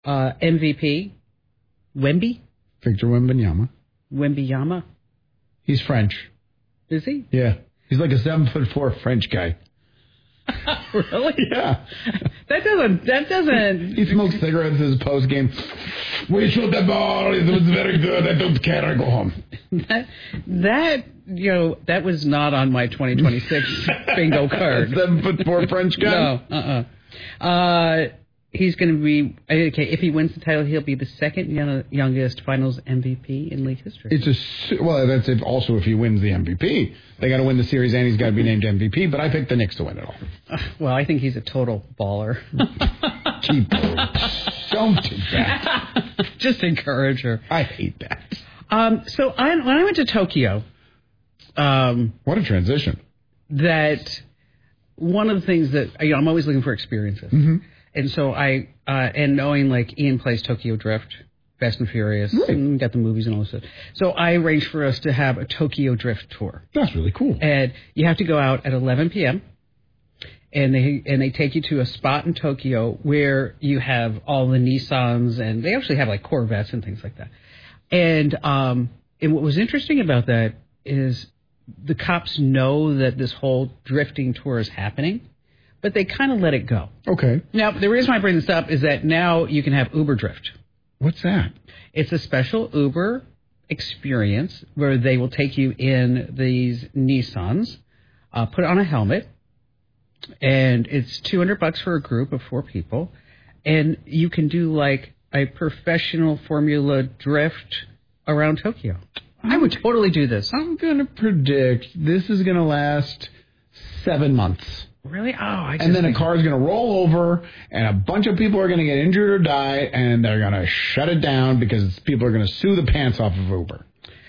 MVP, Wemby? Victor Wembanyama. Wembanyama? He's French. Is he? Yeah. He's like a 7'4" French guy. Really? Yeah. That doesn't. He smokes cigarettes as a post game. We shot the ball. It was very good. I don't care. I go home. That was not on my 2026 bingo card. 7'4" French guy? No. He's going to be, okay, if he wins the title, he'll be the second youngest finals MVP in league history. That's it. Also, if he wins the MVP, they got to win the series and he's got to be named MVP, but I picked the Knicks to win it all. Well, I think he's a total baller. Don't do that. Just encourage her. I hate that. So when I went to Tokyo. What a transition. That one of the things that, I'm always looking for experiences. Mm-hmm. And so and knowing like Ian plays Tokyo Drift, Fast and Furious, right. And got the movies and all this stuff. So I arranged for us to have a Tokyo Drift tour. That's really cool. And you have to go out at 11 p.m. And they take you to a spot in Tokyo where you have all the Nissans, and they actually have like Corvettes and things like that. And what was interesting about that is the cops know that this whole drifting tour is happening, but they kind of let it go. Okay. Now, the reason why I bring this up is that now you can have Uber Drift. What's that? It's a special Uber experience where they will take you in these Nissans, put on a helmet, and it's $200 for a group of 4 people, and you can do like a professional Formula Drift around Tokyo. I would totally do this. I'm going to predict this is going to last 7 months. Really? And then a car is going to roll over, and a bunch of people are going to get injured or die, and they're going to shut it down because people are going to sue the pants off of Uber.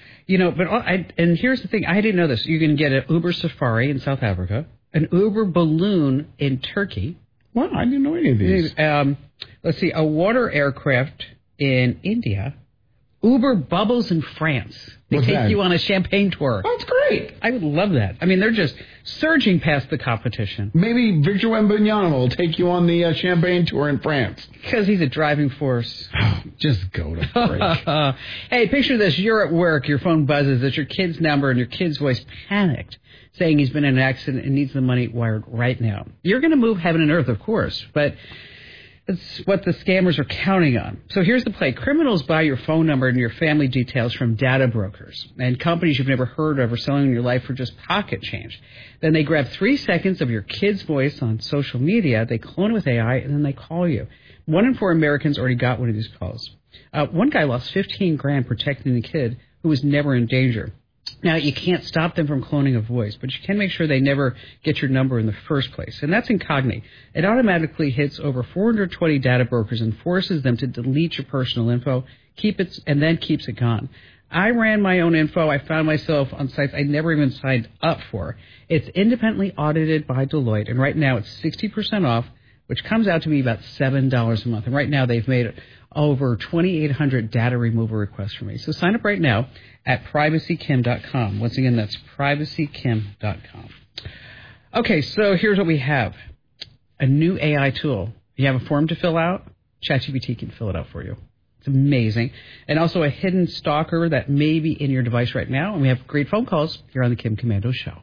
And here's the thing. I didn't know this. You can get an Uber Safari in South Africa, an Uber Balloon in Turkey. Wow, I didn't know any of these. Let's see, a water aircraft in India, Uber Bubbles in France. They take you on a champagne tour. That's great. I would love that. I mean, they're just surging past the competition. Maybe Victor Wembanyama will take you on the champagne tour in France. Because he's a driving force. Just go to break. Hey, picture this. You're at work, your phone buzzes, it's your kid's number, and your kid's voice panicked, saying he's been in an accident and needs the money wired right now. You're going to move heaven and earth, of course, but it's what the scammers are counting on. So here's the play. Criminals buy your phone number and your family details from data brokers and companies you've never heard of are selling your life for just pocket change. Then they grab 3 seconds of your kid's voice on social media, they clone it with AI, and then they call you. 1 in 4 Americans already got one of these calls. One guy lost $15,000 protecting the kid who was never in danger. Now, you can't stop them from cloning a voice, but you can make sure they never get your number in the first place. And that's Incogni. It automatically hits over 420 data brokers and forces them to delete your personal info, and then keeps it gone. I ran my own info. I found myself on sites I never even signed up for. It's independently audited by Deloitte, and right now it's 60% off, which comes out to be about $7 a month. And right now they've made over 2,800 data removal requests for me. So sign up right now at privacykim.com. Once again, that's privacykim.com. Okay, so here's what we have. A new AI tool. You have a form to fill out, ChatGPT can fill it out for you. It's amazing. And also a hidden stalker that may be in your device right now. And we have great phone calls here on the Kim Komando Show.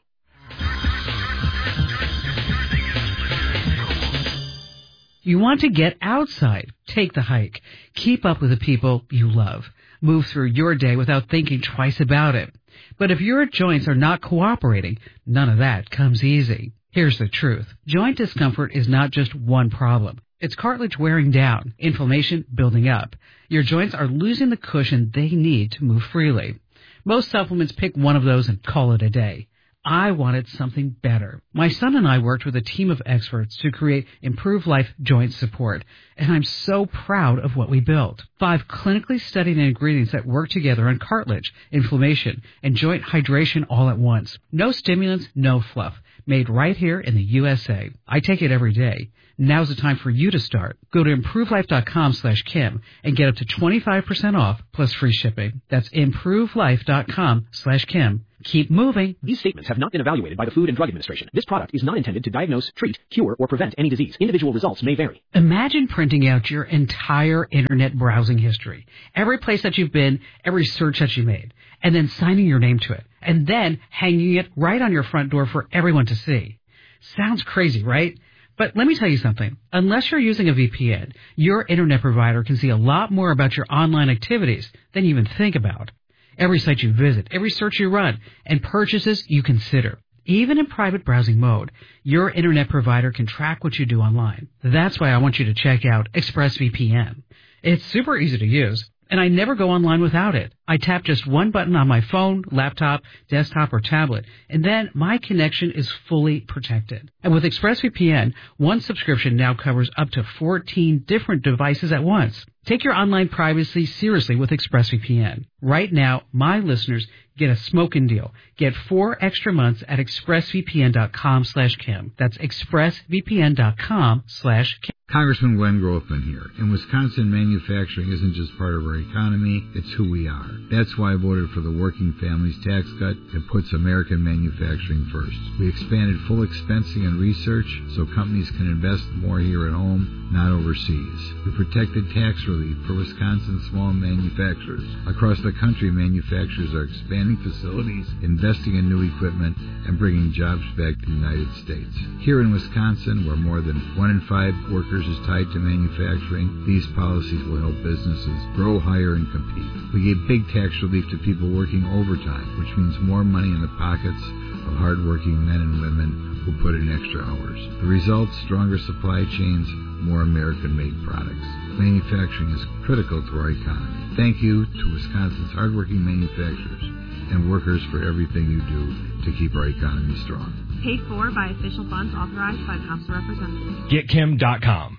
You want to get outside. Take the hike. Keep up with the people you love. Move through your day without thinking twice about it. But if your joints are not cooperating, none of that comes easy. Here's the truth. Joint discomfort is not just one problem. It's cartilage wearing down, inflammation building up. Your joints are losing the cushion they need to move freely. Most supplements pick one of those and call it a day. I wanted something better. My son and I worked with a team of experts to create Improve Life Joint Support, and I'm so proud of what we built. 5 clinically studied ingredients that work together on cartilage, inflammation, and joint hydration all at once. No stimulants, no fluff. Made right here in the USA. I take it every day. Now's the time for you to start. Go to improvelife.com/Kim and get up to 25% off plus free shipping. That's improvelife.com/Kim keep moving. These statements have not been evaluated by the Food and Drug Administration. This product is not intended to diagnose, treat, cure, or prevent any disease. Individual results may vary. Imagine printing out your entire internet browsing history, every place that you've been, every search that you made, and then signing your name to it, and then hanging it right on your front door for everyone to see. Sounds crazy, right? But let me tell you something. Unless you're using a VPN, your internet provider can see a lot more about your online activities than you even think about. Every site you visit, every search you run, and purchases you consider. Even in private browsing mode, your internet provider can track what you do online. That's why I want you to check out ExpressVPN. It's super easy to use, and I never go online without it. I tap just one button on my phone, laptop, desktop, or tablet, and then my connection is fully protected. And with ExpressVPN, one subscription now covers up to 14 different devices at once. Take your online privacy seriously with ExpressVPN. Right now, my listeners get a smoking deal. Get 4 extra months at expressvpn.com/Kim. That's expressvpn.com/Kim. Congressman Glenn Grothman here. In Wisconsin, manufacturing isn't just part of our economy, it's who we are. That's why I voted for the Working Families Tax Cut that puts American manufacturing first. We expanded full expensing and research so companies can invest more here at home, not overseas. We protected tax relief for Wisconsin small manufacturers. Across the country, manufacturers are expanding facilities, investing in new equipment, and bringing jobs back to the United States. Here in Wisconsin, where more than 1 in 5 workers is tied to manufacturing, these policies will help businesses grow, hire, and compete. We gave big tax relief to people working overtime, which means more money in the pockets of hardworking men and women who put in extra hours. The result, stronger supply chains, more American-made products. Manufacturing is critical to our economy. Thank you to Wisconsin's hardworking manufacturers and workers for everything you do to keep our economy strong. Paid for by official funds authorized by the House of Representatives. GetKim.com.